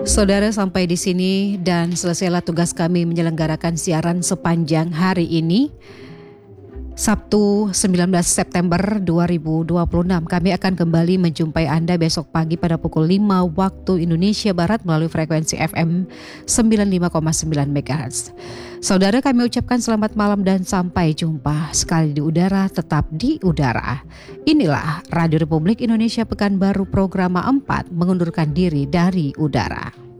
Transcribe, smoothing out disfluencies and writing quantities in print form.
Saudara, sampai di sini dan selesailah tugas kami menyelenggarakan siaran sepanjang hari ini. Sabtu 19 September 2026. Kami akan kembali menjumpai Anda besok pagi pada pukul 5 waktu Indonesia Barat melalui frekuensi FM 95,9 MHz. Saudara, kami ucapkan selamat malam dan sampai jumpa. Sekali di udara, tetap di udara. Inilah Radio Republik Indonesia Pekanbaru Programa 4 mengundurkan diri dari udara.